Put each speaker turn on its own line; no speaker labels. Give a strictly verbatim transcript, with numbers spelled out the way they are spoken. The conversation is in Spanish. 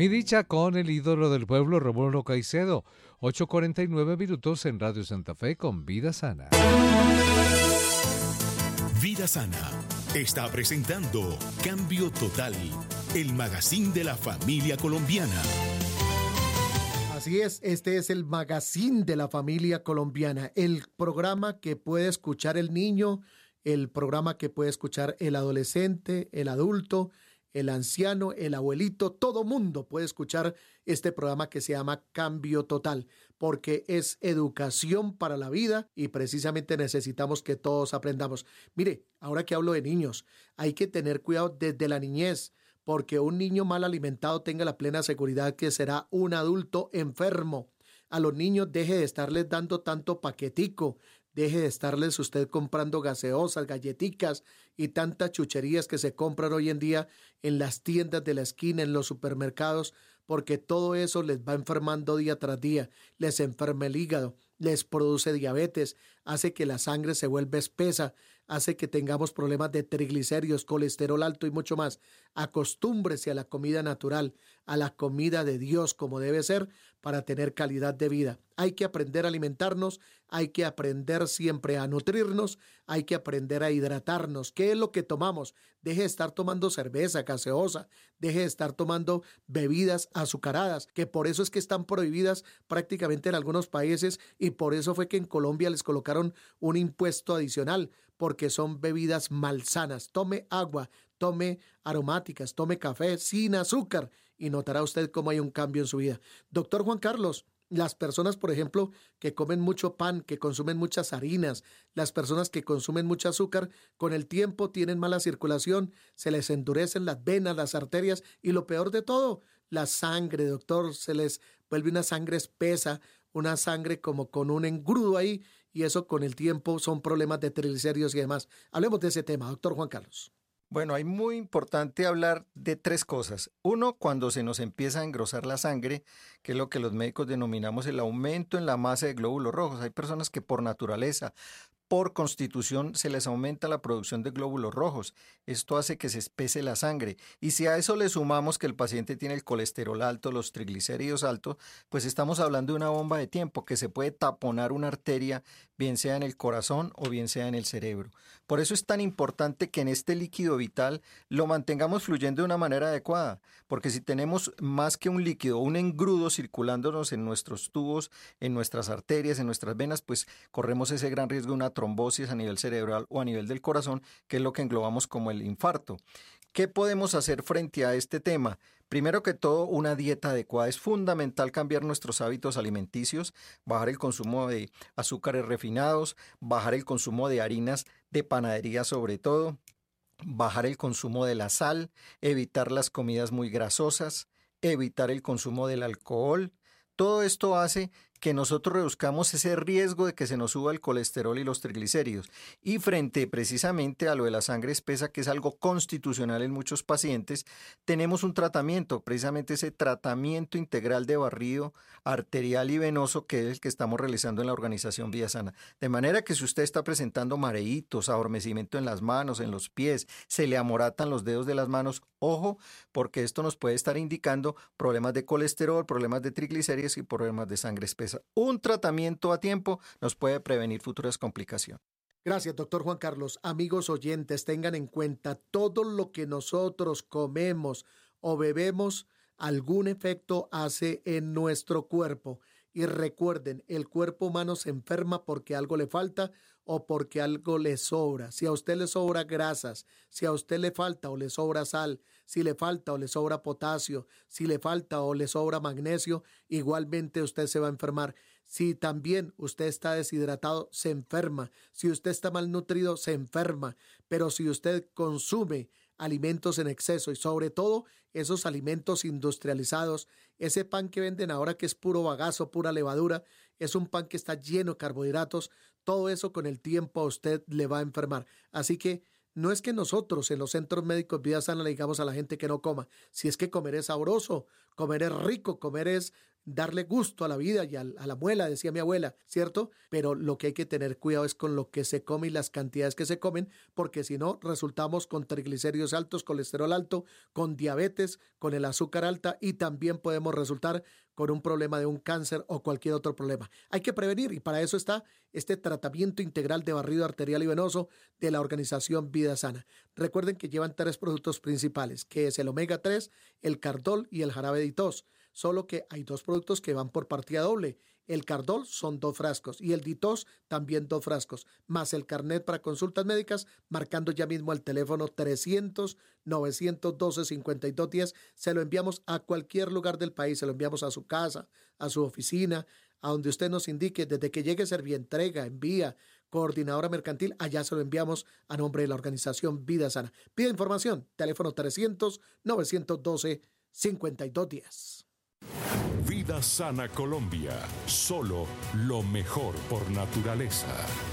Mi dicha con el ídolo del pueblo, Rómulo Caicedo. ocho cuarenta y nueve minutos en Radio Santa Fe con Vida Sana.
Vida Sana está presentando Cambio Total, el magazine de la familia colombiana.
Así es, este es el magazine de la familia colombiana, el programa que puede escuchar el niño, el programa que puede escuchar el adolescente, el adulto, el anciano, el abuelito, todo mundo puede escuchar este programa que se llama Cambio Total, porque es educación para la vida y precisamente necesitamos que todos aprendamos. Mire, ahora que hablo de niños, hay que tener cuidado desde la niñez, porque un niño mal alimentado tenga la plena seguridad que será un adulto enfermo. A los niños deje de estarles dando tanto paquetico, deje de estarles usted comprando gaseosas, galletitas y tantas chucherías que se compran hoy en día en las tiendas de la esquina, en los supermercados, porque todo eso les va enfermando día tras día, les enferma el hígado, les produce diabetes, hace que la sangre se vuelva espesa, hace que tengamos problemas de triglicéridos, colesterol alto y mucho más. Acostúmbrese a la comida natural, a la comida de Dios como debe ser para tener calidad de vida. Hay que aprender a alimentarnos, hay que aprender siempre a nutrirnos, hay que aprender a hidratarnos. ¿Qué es lo que tomamos? Deje de estar tomando cerveza, gaseosa, deje de estar tomando bebidas azucaradas, que por eso es que están prohibidas prácticamente en algunos países y por eso fue que en Colombia les colocaron un impuesto adicional, porque son bebidas malsanas. Tome agua, tome aromáticas, tome café sin azúcar y notará usted cómo hay un cambio en su vida. Doctor Juan Carlos, las personas, por ejemplo, que comen mucho pan, que consumen muchas harinas, las personas que consumen mucho azúcar, con el tiempo tienen mala circulación, se les endurecen las venas, las arterias y lo peor de todo, la sangre, doctor, se les vuelve una sangre espesa, una sangre como con un engrudo ahí y eso con el tiempo son problemas de triglicéridos y demás. Hablemos de ese tema, doctor Juan Carlos.
Bueno, hay muy importante hablar de tres cosas. Uno, cuando se nos empieza a engrosar la sangre, que es lo que los médicos denominamos el aumento en la masa de glóbulos rojos. Hay personas que por naturaleza, por constitución, se les aumenta la producción de glóbulos rojos. Esto hace que se espese la sangre. Y si a eso le sumamos que el paciente tiene el colesterol alto, los triglicéridos altos, pues estamos hablando de una bomba de tiempo que se puede taponar una arteria, bien sea en el corazón o bien sea en el cerebro. Por eso es tan importante que en este líquido vital lo mantengamos fluyendo de una manera adecuada, porque si tenemos más que un líquido, un engrudo circulándonos en nuestros tubos, en nuestras arterias, en nuestras venas, pues corremos ese gran riesgo de una trombosis a nivel cerebral o a nivel del corazón, que es lo que englobamos como el infarto. ¿Qué podemos hacer frente a este tema? Primero que todo, una dieta adecuada. Es fundamental cambiar nuestros hábitos alimenticios, bajar el consumo de azúcares refinados, bajar el consumo de harinas de panadería sobre todo, bajar el consumo de la sal, evitar las comidas muy grasosas, evitar el consumo del alcohol. Todo esto hace que nosotros reduzcamos ese riesgo de que se nos suba el colesterol y los triglicéridos. Y frente precisamente a lo de la sangre espesa, que es algo constitucional en muchos pacientes, tenemos un tratamiento, precisamente ese tratamiento integral de barrido arterial y venoso, que es el que estamos realizando en la organización Vida Sana. De manera que si usted está presentando mareitos, adormecimiento en las manos, en los pies, se le amoratan los dedos de las manos, ojo, porque esto nos puede estar indicando problemas de colesterol, problemas de triglicéridos y problemas de sangre espesa. Un tratamiento a tiempo nos puede prevenir futuras complicaciones.
Gracias, doctor Juan Carlos. Amigos oyentes, tengan en cuenta todo lo que nosotros comemos o bebemos, algún efecto hace en nuestro cuerpo. Y recuerden, el cuerpo humano se enferma porque algo le falta o porque algo le sobra. Si a usted le sobra grasas, si a usted le falta o le sobra sal, si le falta o le sobra potasio, si le falta o le sobra magnesio, igualmente usted se va a enfermar. Si también usted está deshidratado, se enferma. Si usted está malnutrido, se enferma. Pero si usted consume alimentos en exceso y sobre todo esos alimentos industrializados, ese pan que venden ahora que es puro bagazo, pura levadura, es un pan que está lleno de carbohidratos, todo eso con el tiempo a usted le va a enfermar. Así que no es que nosotros en los centros médicos Vida Sana le digamos a la gente que no coma, si es que comer es sabroso, comer es rico, comer es darle gusto a la vida y a, a la muela, decía mi abuela, ¿cierto? Pero lo que hay que tener cuidado es con lo que se come y las cantidades que se comen, porque si no, resultamos con triglicéridos altos, colesterol alto, con diabetes, con el azúcar alta y también podemos resultar con un problema de un cáncer o cualquier otro problema. Hay que prevenir y para eso está este tratamiento integral de barrido arterial y venoso de la organización Vida Sana. Recuerden que llevan tres productos principales, que es el omega tres, el Cardol y el jarabe de tos. Solo que hay dos productos que van por partida doble. El Cardol son dos frascos y el Ditos también dos frascos, más el carnet para consultas médicas, marcando ya mismo al teléfono trescientos, novecientos doce, cincuenta y dos diez. Se lo enviamos a cualquier lugar del país, se lo enviamos a su casa, a su oficina, a donde usted nos indique, desde que llegue Servientrega, Envía, Coordinadora Mercantil, allá se lo enviamos a nombre de la organización Vida Sana. Pida información, teléfono trescientos, novecientos doce, cincuenta y dos diez.
Vida Sana Colombia, solo lo mejor por naturaleza.